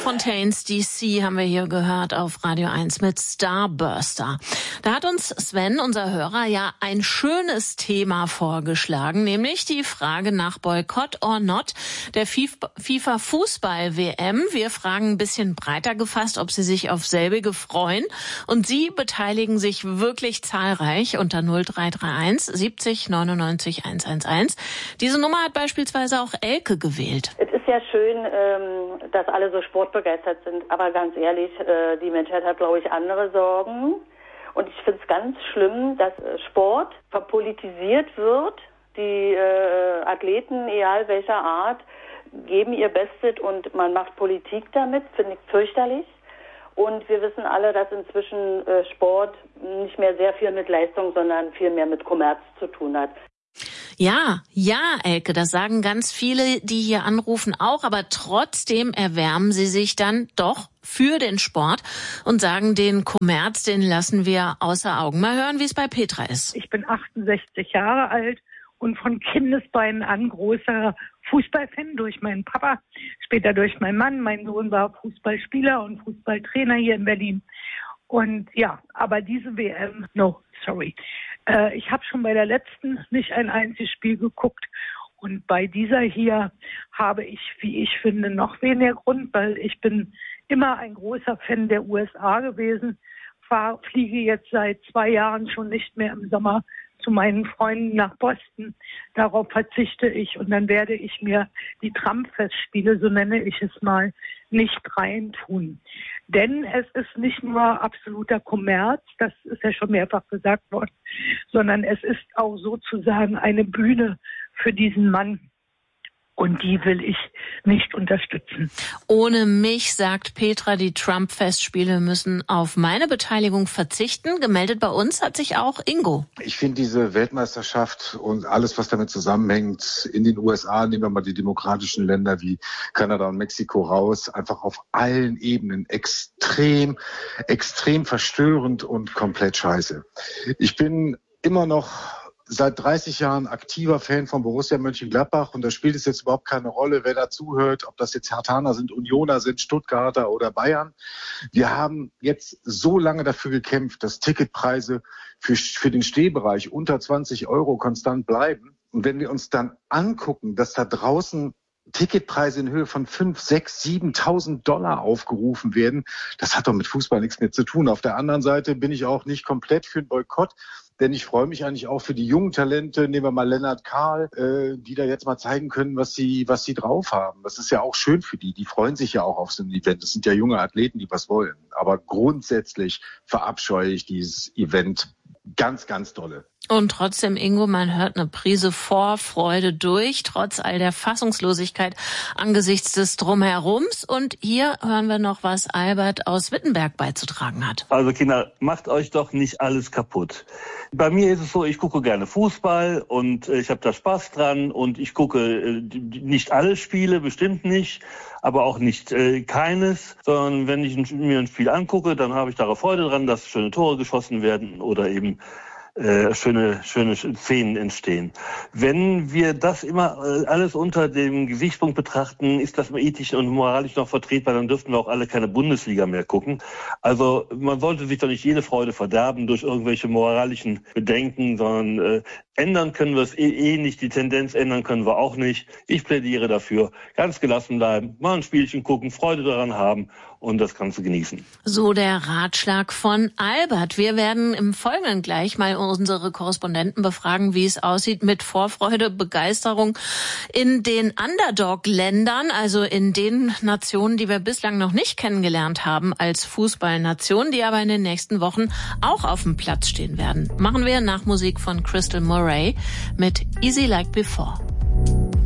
Fontaines DC haben wir hier gehört auf Radio 1 mit Starburster. Da hat uns Sven, unser Hörer, ja ein schönes Thema vorgeschlagen, nämlich die Frage nach Boykott or not der FIFA Fußball-WM. Wir fragen ein bisschen breiter gefasst, ob Sie sich auf selbige freuen. Und Sie beteiligen sich wirklich zahlreich unter 0331 70 99 111. Diese Nummer hat beispielsweise auch Elke gewählt. Es ist ja schön, dass alle so sportbegeistert sind, aber ganz ehrlich, die Menschheit hat, glaube ich, andere Sorgen. Und ich finde es ganz schlimm, dass Sport verpolitisiert wird. Die Athleten, egal welcher Art, geben ihr Bestes und man macht Politik damit, finde ich fürchterlich. Und wir wissen alle, dass inzwischen Sport nicht mehr sehr viel mit Leistung, sondern viel mehr mit Kommerz zu tun hat. Ja, Elke, das sagen ganz viele, die hier anrufen auch, aber trotzdem erwärmen sie sich dann doch für den Sport und sagen, den Kommerz, den lassen wir außer Augen. Mal hören, wie es bei Petra ist. Ich bin 68 Jahre alt und von Kindesbeinen an großer Fußballfan durch meinen Papa, später durch meinen Mann. Mein Sohn war Fußballspieler und Fußballtrainer hier in Berlin. Und ja, aber diese WM, no, sorry. Ich habe schon bei der letzten nicht ein einziges Spiel geguckt. Und bei dieser hier habe ich, wie ich finde, noch weniger Grund, weil ich bin immer ein großer Fan der USA gewesen. Fliege jetzt seit 2 Jahren schon nicht mehr im Sommer zu meinen Freunden nach Boston. Darauf verzichte ich und dann werde ich mir die Trump-Festspiele, so nenne ich es mal, nicht reintun. Denn es ist nicht nur absoluter Kommerz, das ist ja schon mehrfach gesagt worden, sondern es ist auch sozusagen eine Bühne für diesen Mann. Und die will ich nicht unterstützen. Ohne mich, sagt Petra, die Trump-Festspiele müssen auf meine Beteiligung verzichten. Gemeldet bei uns hat sich auch Ingo. Ich finde diese Weltmeisterschaft und alles, was damit zusammenhängt, in den USA, nehmen wir mal die demokratischen Länder wie Kanada und Mexiko raus, einfach auf allen Ebenen extrem verstörend und komplett scheiße. Ich bin immer noch seit 30 Jahren aktiver Fan von Borussia Mönchengladbach und da spielt es jetzt überhaupt keine Rolle, wer dazuhört, ob das jetzt Herthaner sind, Unioner sind, Stuttgarter oder Bayern. Wir haben jetzt so lange dafür gekämpft, dass Ticketpreise für den Stehbereich unter 20 € konstant bleiben. Und wenn wir uns dann angucken, dass da draußen Ticketpreise in Höhe von 5.000, 6.000, 7.000 $ aufgerufen werden, das hat doch mit Fußball nichts mehr zu tun. Auf der anderen Seite bin ich auch nicht komplett für den Boykott, denn ich freue mich eigentlich auch für die jungen Talente, nehmen wir mal Lennart Kahl, die da jetzt mal zeigen können, was sie drauf haben. Das ist ja auch schön für die. Die freuen sich ja auch auf so ein Event. Das sind ja junge Athleten, die was wollen. Aber grundsätzlich verabscheue ich dieses Event ganz, ganz dolle. Und trotzdem, Ingo, man hört eine Prise Vorfreude durch, trotz all der Fassungslosigkeit angesichts des Drumherums. Und hier hören wir noch, was Albert aus Wittenberg beizutragen hat. Also Kinder, macht euch doch nicht alles kaputt. Bei mir ist es so, ich gucke gerne Fußball und ich habe da Spaß dran und ich gucke nicht alle Spiele, bestimmt nicht, aber auch nicht keines, sondern wenn ich mir ein Spiel angucke, dann habe ich darauf Freude dran, dass schöne Tore geschossen werden oder eben schöne Szenen entstehen. Wenn wir das immer alles unter dem Gesichtspunkt betrachten, ist das ethisch und moralisch noch vertretbar, dann dürften wir auch alle keine Bundesliga mehr gucken. Also man sollte sich doch nicht jede Freude verderben durch irgendwelche moralischen Bedenken, sondern ändern können wir es nicht, die Tendenz ändern können wir auch nicht. Ich plädiere dafür, ganz gelassen bleiben, mal ein Spielchen gucken, Freude daran haben und das Ganze genießen. So der Ratschlag von Albert. Wir werden im Folgenden gleich mal unsere Korrespondenten befragen, wie es aussieht mit Vorfreude, Begeisterung in den Underdog-Ländern, also in den Nationen, die wir bislang noch nicht kennengelernt haben als Fußballnation, die aber in den nächsten Wochen auch auf dem Platz stehen werden. Machen wir nach Musik von Crystal Murray mit Easy Like Before.